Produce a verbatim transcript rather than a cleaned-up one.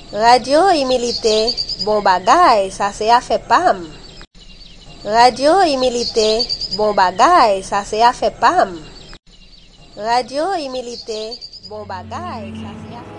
Radio imilite, bon bagay, sa se a fe pam. Radio imilite, bon bagay, sa se a fe pam. Radio imilite, bon bagay, sa se a fe pam.